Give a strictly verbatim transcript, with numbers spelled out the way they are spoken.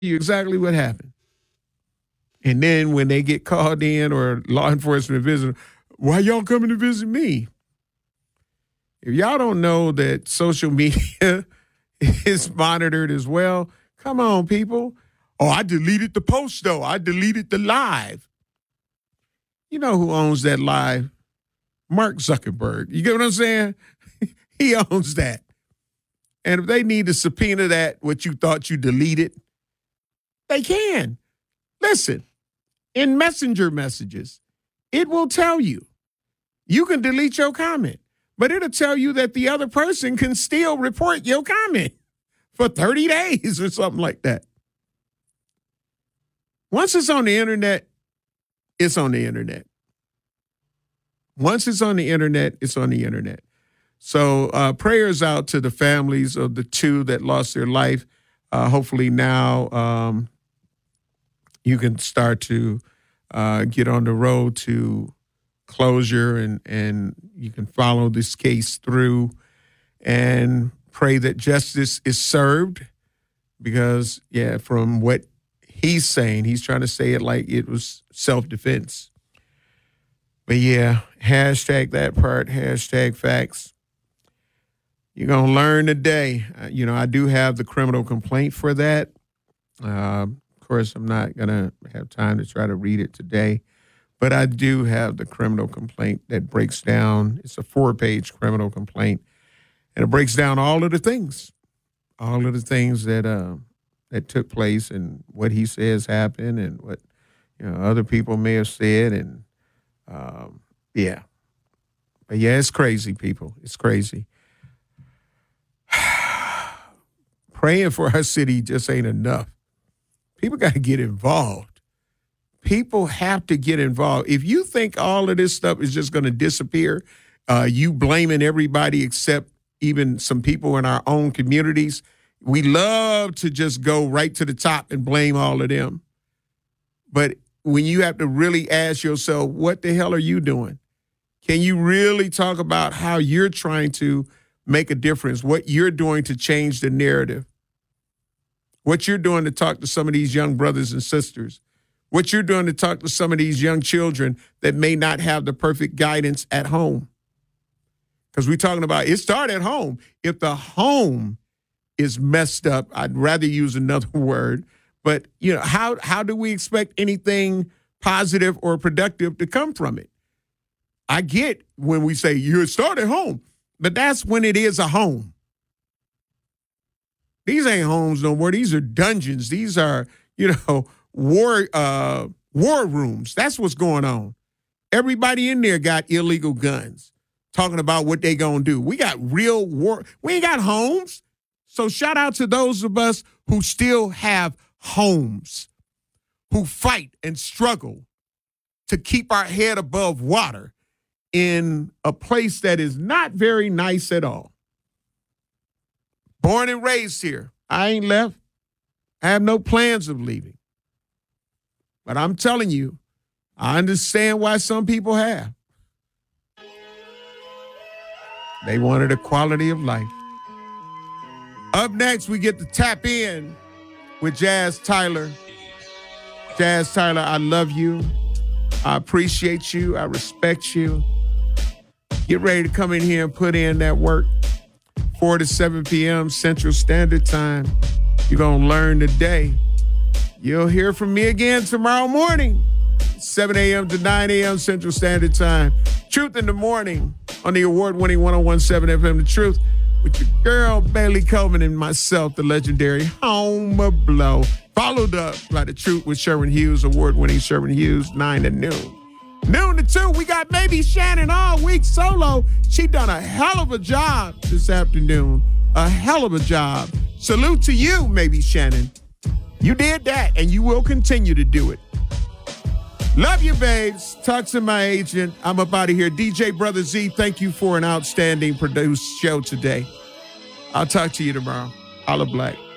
You exactly what happened. And then when they get called in or law enforcement visit, why y'all coming to visit me? If y'all don't know that social media is monitored as well, come on, people. Oh, I deleted the post, though. I deleted the live. You know who owns that live? Mark Zuckerberg. You get what I'm saying? He owns that. And if they need to subpoena that, what you thought you deleted, they can. Listen, in Messenger messages, it will tell you. You can delete your comment, but it'll tell you that the other person can still report your comment for thirty days or something like that. Once it's on the internet, it's on the internet. Once it's on the internet, it's on the internet. So uh, prayers out to the families of the two that lost their life. Uh, hopefully now um, you can start to uh, get on the road to closure and, and you can follow this case through and pray that justice is served because, yeah, from what he's saying, he's trying to say it like it was self-defense. But yeah, hashtag that part, hashtag facts. You're going to learn today. Uh, you know, I do have the criminal complaint for that. Uh, of course, I'm not going to have time to try to read it today. But I do have the criminal complaint that breaks down. It's a four-page criminal complaint. And it breaks down all of the things, all of the things that uh, that took place and what he says happened and what, you know, other people may have said. And, um, yeah. But, yeah, it's crazy, people. It's crazy. Praying for our city just ain't enough. People got to get involved. People have to get involved. If you think all of this stuff is just going to disappear, uh, you blaming everybody except even some people in our own communities, we love to just go right to the top and blame all of them. But when you have to really ask yourself, what the hell are you doing? Can you really talk about how you're trying to make a difference, what you're doing to change the narrative, what you're doing to talk to some of these young brothers and sisters, what you're doing to talk to some of these young children that may not have the perfect guidance at home? Because we're talking about it started at home. If the home is messed up, I'd rather use another word. But, you know, how how do we expect anything positive or productive to come from it? I get when we say you start at home, but that's when it is a home. These ain't homes no more. These are dungeons. These are, you know, war uh, war rooms. That's what's going on. Everybody in there got illegal guns, talking about what they gonna do. We got real war. We ain't got homes. So shout out to those of us who still have homes, who fight and struggle to keep our head above water in a place that is not very nice at all. Born and raised here. I ain't left. I have no plans of leaving. But I'm telling you, I understand why some people have. They wanted a quality of life. Up next, we get to tap in with Jazz Tyler. Jazz Tyler, I love you. I appreciate you. I respect you. Get ready to come in here and put in that work. four to seven p.m. Central Standard Time. You're going to learn today. You'll hear from me again tomorrow morning, seven a.m. to nine a.m. Central Standard Time. Truth in the Morning on the award-winning one oh one point seven F M The Truth with your girl, Bailey Coleman, and myself, the legendary Homer Blow. Followed up by The Truth with Sherwin Hughes, award-winning Sherwin Hughes, nine to noon. Noon to two, we got maybe Shannon all week solo. She done a hell of a job this afternoon. A hell of a job. Salute to you, maybe Shannon. You did that, and you will continue to do it. Love you, babes. Talk to my agent. I'm up out of here. D J Brother Z, thank you for an outstanding produced show today. I'll talk to you tomorrow. Holla Black.